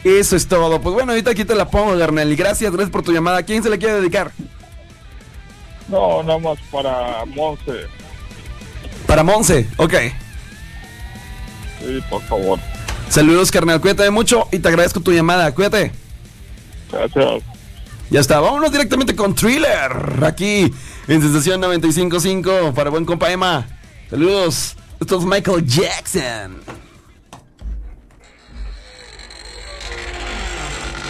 Eso es todo. Pues bueno, ahorita aquí te la pongo, carnal. Y gracias por tu llamada. ¿A quién se le quiere dedicar? No, nada más para Monse. Para Monse, ok. Sí, por favor. Saludos, carnal. Cuídate mucho y te agradezco tu llamada. Cuídate. Gracias. Ya está. Vámonos directamente con Thriller. Aquí en Sensación 95.5 para buen compa Emma. Saludos. Esto es Michael Jackson.